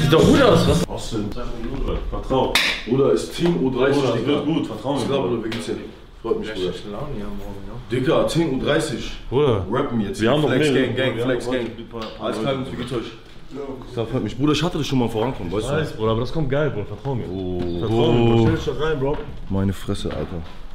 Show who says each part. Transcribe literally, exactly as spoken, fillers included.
Speaker 1: Sieht doch gut aus, was?
Speaker 2: Austin, vertrau.
Speaker 3: Bruder, ist Team U dreißig,
Speaker 2: Bruder,
Speaker 3: Digga.
Speaker 2: wird gut, vertrau mir.
Speaker 3: Ich glaube, du geht's ja. Freut mich, Bruder.
Speaker 1: Laune hier morgen, ja.
Speaker 3: Digga, zehn Uhr dreißig.
Speaker 2: Bruder,
Speaker 3: Rappen jetzt.
Speaker 2: wir haben doch
Speaker 3: Flex
Speaker 2: mehrere,
Speaker 3: Gang, Gang,
Speaker 2: wir
Speaker 3: Flex
Speaker 2: haben
Speaker 3: Gang.
Speaker 2: heute-
Speaker 3: Alles klar, wie geht's euch? Ja, freut mich. Bruder, ich hatte das schon mal vorankommen, weißt du?
Speaker 2: Weiß, Bruder, aber das kommt geil, Bruder, vertrau mir.
Speaker 3: Oh,
Speaker 2: Vertrau mir, Bruder, stell dich doch rein, Bro.
Speaker 3: meine Fresse, Alter.